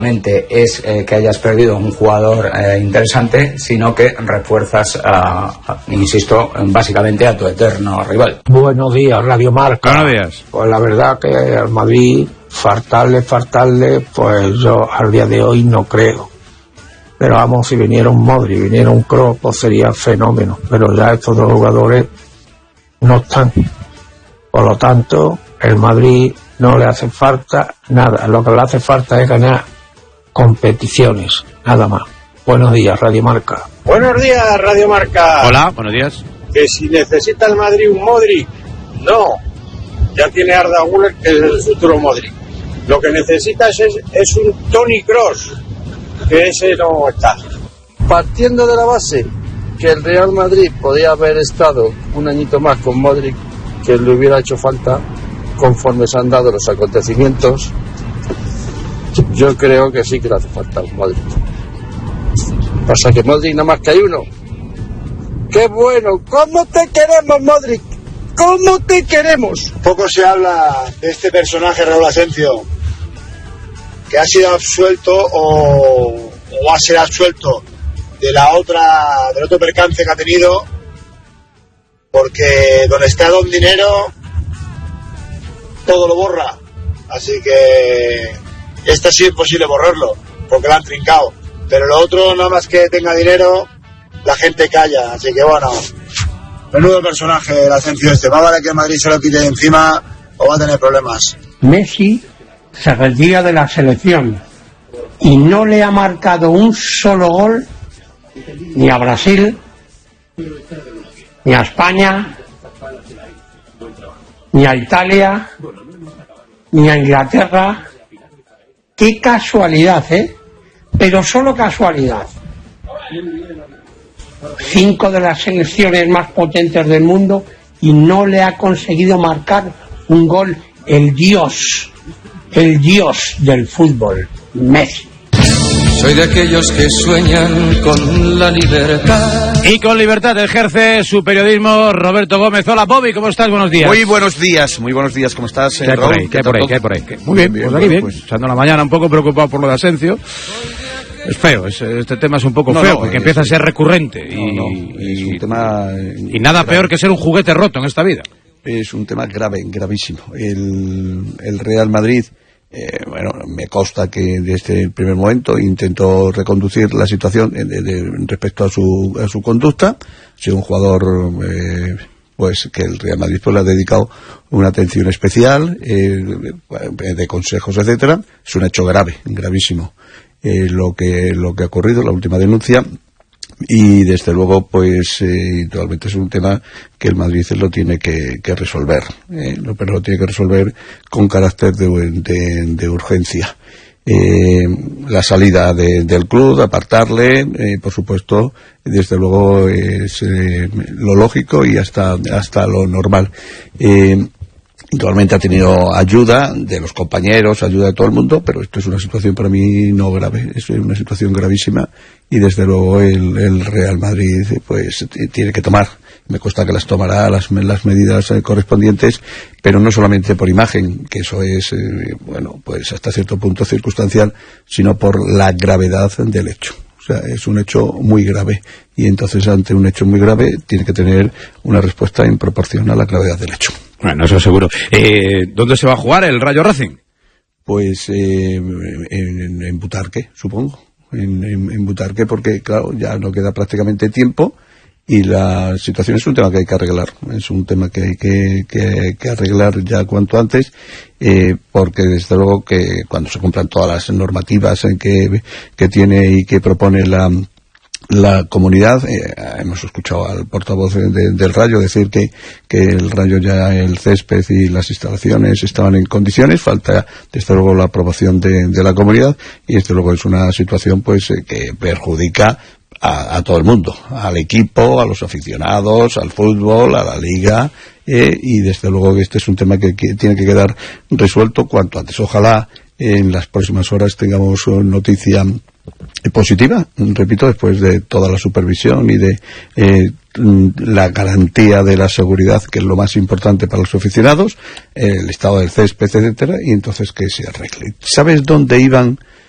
es que hayas perdido un jugador interesante, sino que refuerzas, insisto, básicamente a tu eterno rival. Buenos días, Radio Marca. Buenos días. Pues la verdad que al Madrid faltarle, pues yo al día de hoy no creo. Pero vamos, si viniera un Modric, viniera un Kroos, pues sería fenómeno. Pero ya estos dos jugadores no están. Por lo tanto, el Madrid no le hace falta nada. Lo que le hace falta es ganar competiciones, nada más. Buenos días, Radio Marca. Buenos días, Radio Marca. Hola, buenos días. Que si necesita el Madrid un Modric, no. Ya tiene Arda Güler, que es el futuro Modric. Lo que necesita es un Toni Kroos, que ese no está. Partiendo de la base que el Real Madrid podía haber estado un añito más con Modric, que le hubiera hecho falta conforme se han dado los acontecimientos, yo creo que sí que le hace falta un Modric. Pasa que Modric nada más que hay uno. ¡Qué bueno! ¿Cómo te queremos, Modric? ¿Cómo te queremos? Poco se habla de este personaje, Raúl Asencio, que ha sido absuelto o va a ser absuelto del otro percance que ha tenido, porque donde está don dinero todo lo borra, así que esto sí es posible borrarlo porque lo han trincado, pero lo otro, nada más que tenga dinero, la gente calla, así que bueno, menudo personaje el Asencio este. Más vale que Madrid se lo quite de encima o va a tener problemas. Messi se retira de la selección y no le ha marcado un solo gol ni a Brasil, ni a España, ni a Italia, ni a Inglaterra. Qué casualidad, pero solo casualidad. 5 de las selecciones más potentes del mundo y no le ha conseguido marcar un gol el dios del fútbol, Messi. Soy de aquellos que sueñan con la libertad. Y con libertad ejerce su periodismo Roberto Gómez. Hola, Bobby, ¿cómo estás? Buenos días. Muy buenos días, ¿cómo estás, ¿Qué hay por ahí? ¿Qué hay por ahí? Muy bien, pues aquí bien. Echando la mañana un poco preocupado por lo de Asencio. Es feo, este tema es un poco feo, porque empieza a ser recurrente. Es un tema... Y nada peor que ser un juguete roto en esta vida. Es un tema gravísimo. El Real Madrid, me consta que desde el primer momento intentó reconducir la situación respecto a su conducta. Ha sido un jugador pues que el Real Madrid pues le ha dedicado una atención especial, de consejos, etcétera. Es un hecho gravísimo. Lo que ha ocurrido, la última denuncia, y desde luego pues actualmente es un tema que el Madrid lo tiene que resolver, pero lo tiene que resolver con carácter de urgencia. La salida del club, apartarle, por supuesto, desde luego es lo lógico y hasta lo normal. Actualmente ha tenido ayuda de los compañeros, ayuda de todo el mundo, pero esto es una situación para mí no grave, es una situación gravísima y desde luego el Real Madrid pues tiene que tomar, me consta que las tomará las medidas correspondientes, pero no solamente por imagen, que eso es pues hasta cierto punto circunstancial, sino por la gravedad del hecho. O sea, es un hecho muy grave y entonces ante un hecho muy grave tiene que tener una respuesta en proporción a la gravedad del hecho. Bueno, eso seguro. ¿Dónde se va a jugar el Rayo Racing? Pues en Butarque, supongo. En Butarque, porque claro, ya no queda prácticamente tiempo y la situación es un tema que hay que arreglar. Es un tema que hay que arreglar ya cuanto antes, porque desde luego que cuando se cumplan todas las normativas que tiene y que propone la comunidad, hemos escuchado al portavoz del Rayo decir que el Rayo ya, el césped y las instalaciones estaban en condiciones, falta desde luego la aprobación de la comunidad y desde luego es una situación pues que perjudica a todo el mundo, al equipo, a los aficionados, al fútbol, a la liga, y desde luego que este es un tema que tiene que quedar resuelto cuanto antes. Ojalá en las próximas horas tengamos noticia positiva, repito, después de toda la supervisión y de la garantía de la seguridad, que es lo más importante para los aficionados, el estado del césped, etcétera, y entonces que se arregle. ¿Sabes dónde iban